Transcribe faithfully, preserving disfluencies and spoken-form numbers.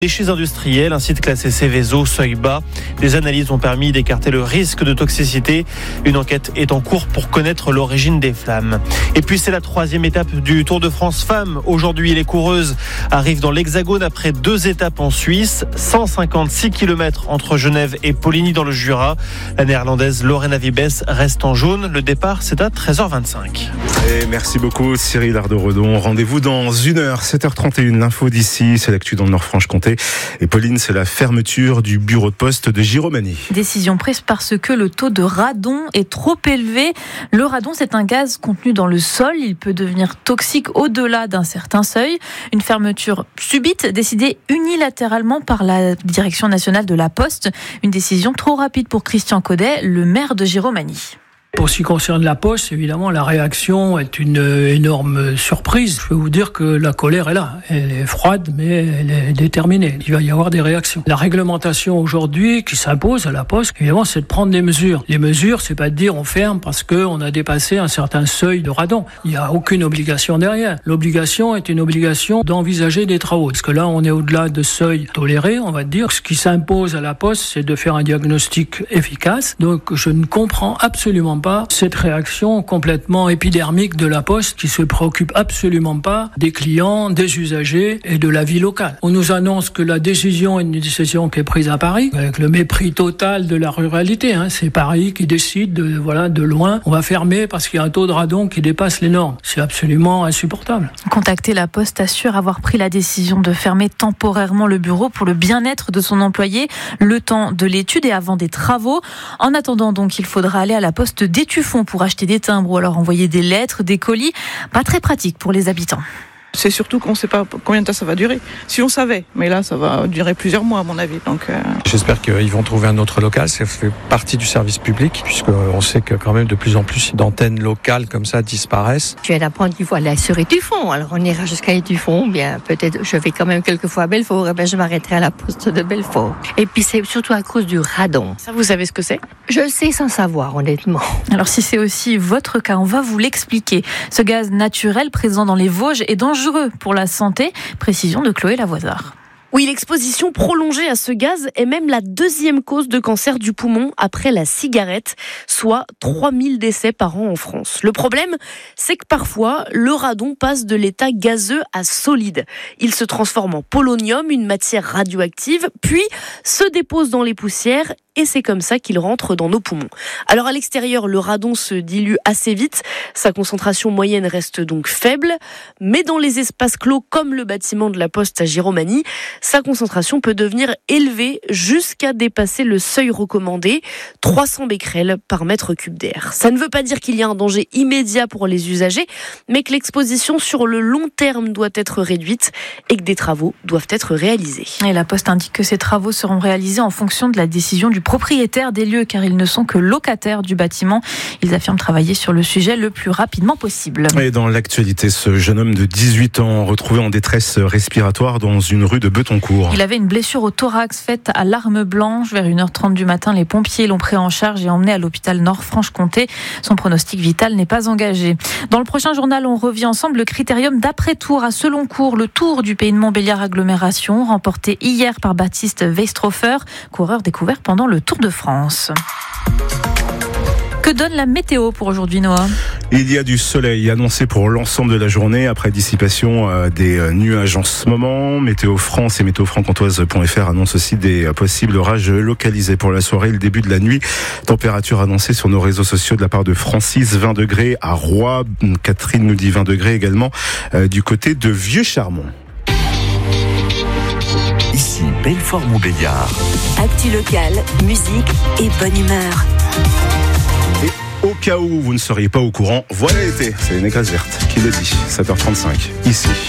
Déchets industriels, un site classé Seveso, seuil bas. Des analyses ont permis d'écarter le risque de toxicité. Une enquête est en cours pour connaître l'origine des flammes. Et puis c'est la troisième étape du Tour de France Femmes. Aujourd'hui, les coureuses arrivent dans l'Hexagone après deux étapes en Suisse. cent cinquante-six kilomètres entre Genève et Poligny dans le Jura. La néerlandaise Lorena Wiebes reste en jaune. Le départ, c'est à treize heures vingt-cinq. Et merci beaucoup Cyril Ardo-Redon. Rendez-vous dans une heure, sept heures trente et une. L'info d'ici, c'est l'actu dans le Nord-Franche-Comté. Et Pauline, c'est la fermeture du bureau de poste de Giromagny. Décision prise parce que le taux de radon est trop élevé. Le radon, c'est un gaz contenu dans le sol. Il peut devenir toxique au-delà d'un certain seuil. Une fermeture subite décidée unilatéralement par la Direction nationale de la Poste. Une décision trop rapide pour Christian Codet, le maire de Giromagny. Pour ce qui concerne la Poste, évidemment, la réaction est une énorme surprise. Je peux vous dire que la colère est là. Elle est froide, mais elle est déterminée. Il va y avoir des réactions. La réglementation aujourd'hui qui s'impose à la Poste, évidemment, c'est de prendre des mesures. Les mesures, c'est pas de dire on ferme parce qu'on a dépassé un certain seuil de radon. Il n'y a aucune obligation derrière. L'obligation est une obligation d'envisager des travaux. Parce que là, on est au-delà de seuil toléré, on va dire. Ce qui s'impose à la Poste, c'est de faire un diagnostic efficace. Donc, je ne comprends absolument pas pas cette réaction complètement épidermique de la Poste qui se préoccupe absolument pas des clients, des usagers et de la vie locale. On nous annonce que la décision est une décision qui est prise à Paris, avec le mépris total de la ruralité. Hein. C'est Paris qui décide de, voilà, de loin, on va fermer parce qu'il y a un taux de radon qui dépasse les normes. C'est absolument insupportable. Contacté, la Poste assure avoir pris la décision de fermer temporairement le bureau pour le bien-être de son employé, le temps de l'étude et avant des travaux. En attendant donc, il faudra aller à la Poste d'Étueffont pour acheter des timbres ou alors envoyer des lettres, des colis. Pas très pratique pour les habitants. C'est surtout qu'on ne sait pas combien de temps ça va durer. Si on savait, mais là ça va durer plusieurs mois à mon avis. Donc euh... J'espère qu'ils vont trouver un autre local, ça fait partie du service public, puisqu'on sait que quand même de plus en plus d'antennes locales comme ça disparaissent. Je viens d'apprendre qu'il faut aller sur Étueffont, alors on ira jusqu'à Étueffont, bien peut-être je vais quand même quelques fois à Belfort, et bien je m'arrêterai à la Poste de Belfort. Et puis c'est surtout à cause du radon. Ça, vous savez ce que c'est ? Je le sais sans savoir, honnêtement. Alors si c'est aussi votre cas, on va vous l'expliquer. Ce gaz naturel présent dans les Vosges est dangereux pour la santé. Précision de Chloé Lavoisard. Oui, l'exposition prolongée à ce gaz est même la deuxième cause de cancer du poumon après la cigarette, soit trois mille décès par an en France. Le problème, c'est que parfois, le radon passe de l'état gazeux à solide. Il se transforme en polonium, une matière radioactive, puis se dépose dans les poussières et c'est comme ça qu'il rentre dans nos poumons. Alors à l'extérieur, le radon se dilue assez vite, sa concentration moyenne reste donc faible, mais dans les espaces clos comme le bâtiment de la Poste à Giromagny, sa concentration peut devenir élevée jusqu'à dépasser le seuil recommandé, trois cents becquerels par mètre cube d'air. Ça ne veut pas dire qu'il y a un danger immédiat pour les usagers, mais que l'exposition sur le long terme doit être réduite et que des travaux doivent être réalisés. Et la Poste indique que ces travaux seront réalisés en fonction de la décision du propriétaire des lieux, car ils ne sont que locataires du bâtiment. Ils affirment travailler sur le sujet le plus rapidement possible. Et dans l'actualité, ce jeune homme de dix-huit ans retrouvé en détresse respiratoire dans une rue de Betoncourt. Il avait une blessure au thorax faite à l'arme blanche. Vers une heure trente du matin, les pompiers l'ont pris en charge et emmené à l'hôpital Nord-Franche-Comté. Son pronostic vital n'est pas engagé. Dans le prochain journal, on revient ensemble le critérium d'après-tour à Seloncourt, le tour du Pays de Montbéliard agglomération, remporté hier par Baptiste Weistrofer, coureur découvert pendant le Tour de France. Que donne la météo pour aujourd'hui, Noah ? Il y a du soleil annoncé pour l'ensemble de la journée après dissipation des nuages en ce moment. Météo France et météo franc-comtoise point f r annoncent aussi des possibles orages localisés pour la soirée et le début de la nuit. Température annoncée sur nos réseaux sociaux de la part de Francis, vingt degrés à Roy. Catherine nous dit vingt degrés également euh, du côté de Vieux-Charmont. Ici Belfort-Montbéliard. Actu locale, musique et bonne humeur. Et au cas où vous ne seriez pas au courant, voilà l'été. C'est une écrase verte qui le dit. sept heures trente-cinq, ici.